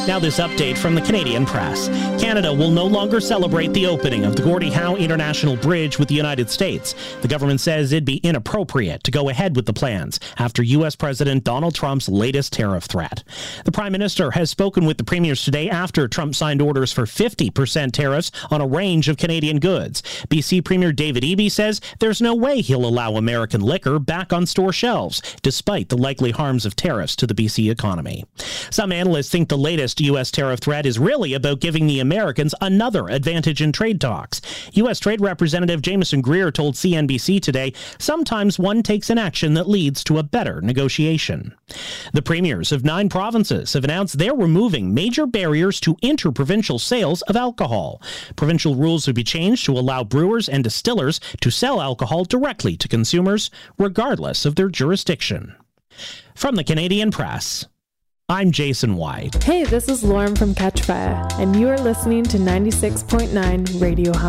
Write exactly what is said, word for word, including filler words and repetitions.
Now this update from the Canadian Press. Canada will no longer celebrate the opening of the Gordie Howe International Bridge with the United States. The government says it'd be inappropriate to go ahead with the plans after U S President Donald Trump's latest tariff threat. The Prime Minister has spoken with the premiers today after Trump signed orders for fifty percent tariffs on a range of Canadian goods. B C Premier David Eby says there's no way he'll allow American liquor back on store shelves, despite the likely harms of tariffs to the B C economy. Some analysts think the latest U S tariff threat is really about giving the Americans another advantage in trade talks. U S Trade Representative Jameson Greer told C N B C today, sometimes one takes an action that leads to a better negotiation. The premiers of nine provinces have announced they're removing major barriers to interprovincial sales of alcohol. Provincial rules would be changed to allow brewers and distillers to sell alcohol directly to consumers, regardless of their jurisdiction. From the Canadian Press, I'm Jason White. Hey, this is Lauren from Catchfire, and you are listening to ninety-six point nine Radio Hum.